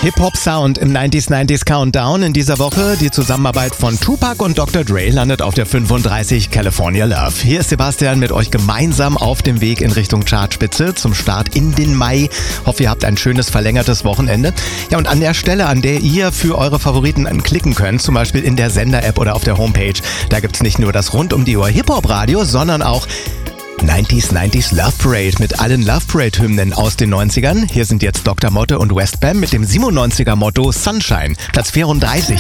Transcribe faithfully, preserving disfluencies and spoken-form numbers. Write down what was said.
Hip-Hop-Sound im neunziger neunziger Countdown. In dieser Woche die Zusammenarbeit von Tupac und Doktor Dre landet auf der fünfunddreißig California Love. Hier ist Sebastian mit euch gemeinsam auf dem Weg in Richtung Chartspitze zum Start in den Mai. Hoffe, ihr habt ein schönes verlängertes Wochenende. Ja, und an der Stelle, an der ihr für eure Favoriten klicken könnt, zum Beispiel in der Sender-App oder auf der Homepage, da gibt's nicht nur das rund um die Uhr Hip-Hop-Radio, sondern auch neunziger neunziger Love Parade mit allen Love Parade-Hymnen aus den neunzigern. Hier sind jetzt Doktor Motte und West Bam mit dem siebenundneunziger Motto Sunshine, Platz vierunddreißig.